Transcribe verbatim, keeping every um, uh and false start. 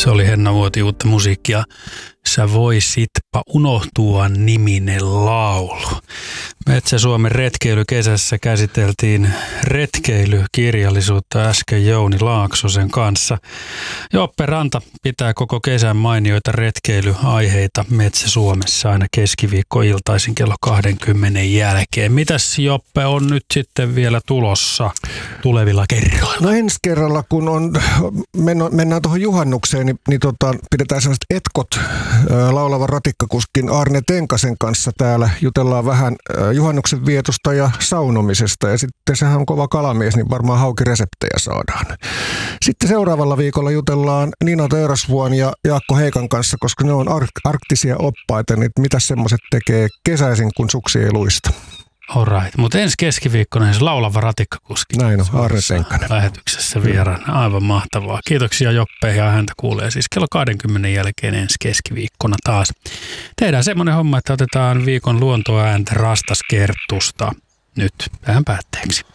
Se oli Henna Vuoti uutta musiikkia. Sä voisitpa unohtua -niminen laulu. Metsä-Suomen retkeilykesässä käsiteltiin retkeilykirjallisuutta äsken Jouni Laaksosen kanssa. Joppe Ranta pitää koko kesän mainioita retkeilyaiheita Metsä-Suomessa aina keskiviikkoiltaisin kello kaksikymmentä jälkeen. Mitäs Joppe on nyt sitten vielä tulossa tulevilla kerroilla? No ensi kerralla, kun on, mennään tuohon juhannukseen, niin, niin tota, pidetään sellaiset etkot laulavan ratikkakuskin Arne Tenkasen kanssa täällä. Jutellaan vähän juhannuksen vietosta ja saunomisesta, ja sitten sehän on kova kalamies, niin varmaan haukireseptejä saadaan. Sitten seuraavalla viikolla jutellaan Nina Teurasvuon ja Jaakko Heikan kanssa, koska ne on ark- arktisia oppaita, niin mitä semmoiset tekee kesäisin, kun suksi ei luista. Alright, mutta ensi keskiviikkona se laulava ratikkakuski. Näin on, Arne Tenkanen. Lähetyksessä vieraana. Aivan mahtavaa. Kiitoksia Joppe, ja häntä kuulee siis kello kaksikymmentä jälkeen ensi keskiviikkona taas. Tehdään semmoinen homma, että otetaan viikon luontoääntä Rastaskerttusta nyt tähän päätteeksi.